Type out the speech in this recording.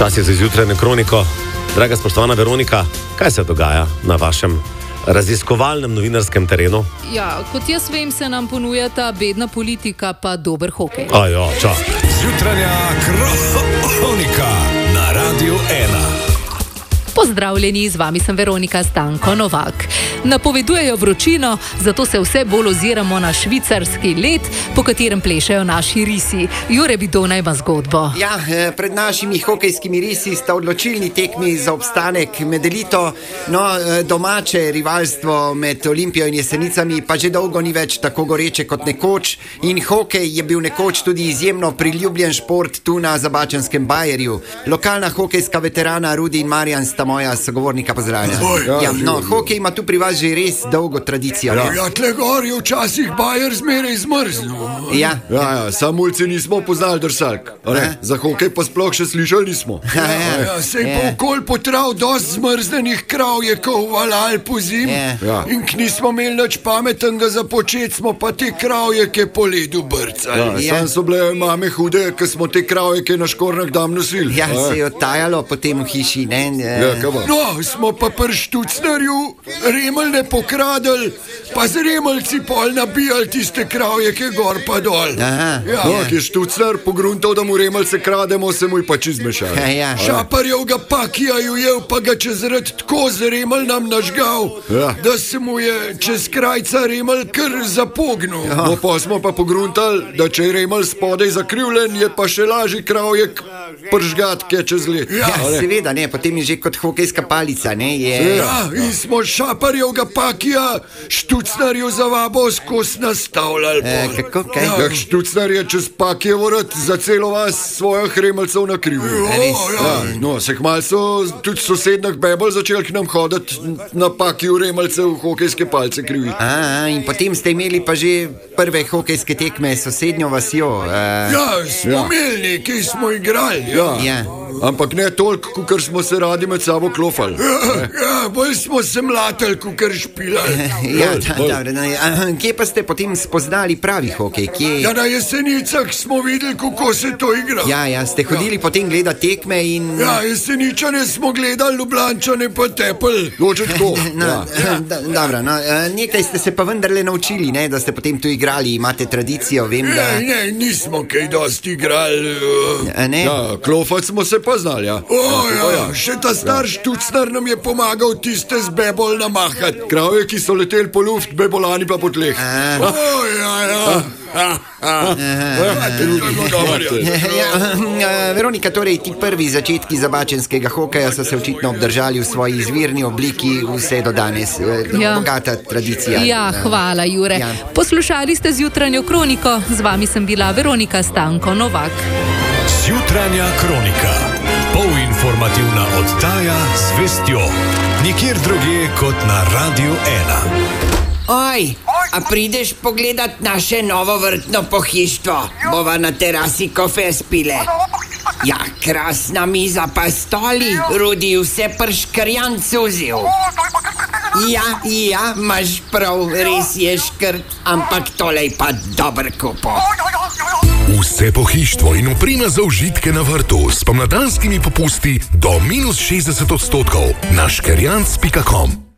Čas je za izjutrajno kroniko. Draga spoštovana Veronika, kaj se dogaja na vašem raziskovalnem novinarskem terenu? Ja, kot jaz vem, se nam ponujata bedna politika pa dober hokej. Ajo, čak. Zjutranja kronika na Radiu 1. Pozdravljeni, z vami sem Veronika Stanko Novak. Napovedujejo vročino, zato se vse bolj oziramo na švicarski led, po katerem plešejo naši risi. Jure Bidona ima zgodbo. Ja, pred našimi hokejskimi risi sta odločilni tekmi za obstanek med elito. No, domače rivalstvo med Olimpijo in Jesenicami pa že dolgo ni več tako goreče kot nekoč. In hokej je bil nekoč tudi izjemno priljubljen šport tu na zabačanskem Bajerju. Lokalna hokejska veterana Rudi in Marjan sta moja sogovornika, pozdravljena. Ja, no, hokej ima tu pri vas že res dolgo tradicijo. Ja, tle gor je včasih Bajer zmeraj zmrznil. Ja. Ja, samulci nismo poznali drsalk. Za hokej pa sploh še slišali nismo. Sej pa okol potrav dost zmrznenih kravjekov valal po zim. In k nismo imeli nič pametnega za počet, smo pa te kravjeke po ledu brcali. Sam so bile mame hude, ko smo te kravjeke na škornjak dam nosili. Ja, se je odtajalo potem v hiši, ne? No, smo pa pri Štucnerju remeljne pokradili, pa z remeljci pol nabijali tiste kravjeke gor pa dol. Ki je Štucner pogruntal, da mu remeljce krademo, se mu je pač izmešal. Šaparjev ga pakija ujel, pa ga čez red tako z remeljnam nažgal, da se mu je čez krajca remelj kar zapognil. No, pa smo pa pogruntali, da če je remelj spodaj zakrivljen, je pa še lažji kravjek pržgatke čez let. Ja, seveda, ne, potem je že kot hokejska palica, ne? Ja, in smo Šaparjevga pakija Štucnerju za vabo skos nastavljali. Kako, kaj? Ja, Štucner je čez pakijevo rad za celo vas svojih remeljcev nakrivil. No, se kmalu so tudi sosednjih bebel začeli k nam hoditi na pakiju remeljcev hokejske palce kriviti. In potem ste imeli pa že prve hokejske tekme s sosednjo vasjo. Ja, smo imeli, ki smo igrali. Ja. Ampak ne toliko, kukor smo se radi med sabo klofali. Ja, bolj smo se mlatili, kukor špilali. Ja, dobro. Kje pa ste potem spoznali pravi hokej? Ja, na Jesenicah smo videli, kako se to igra. Ja, ste hodili potem gledati tekme in... Ja, Jeseničane smo gledali, Ljubljančane pa tepel. Loče tako. Dobro, nekaj ste se pa vendarle naučili, ne, da ste potem tu igrali, imate tradicijo, vem, da... Ne, nismo kaj dosti igrali. Ne? Ja, klofati smo se pa znali, ja. Še ta star Štucner nam je pomagal tiste z bebol namahati. Kravje, ki so leteli po luft, bebolani pa po tleh. Veronika, torej ti prvi začetki zabačenskega hokeja so se očitno obdržali v svoji izvirni obliki vse do danes. Bogata tradicija. Ja, hvala, Jure. Poslušali ste zjutranjo kroniko, z vami sem bila Veronika Stanko Novak. Zjutranja kronika. Polinformativna oddaja z vestjo. Nikjer drugje kot na Radiu 1. Oj, a prideš pogledat naše novo vrtno pohištvo? Bova na terasi kofe spile. Ja, krasna miza pa stoli, Rudi vse prškrjan cuzil. Ja, imaš prav, res je škrt, ampak tolej pa dober kupo. Vse pohištvo in oprema za užitke na vrtu s pomladanskimi popusti do -60% na škerjanc.com.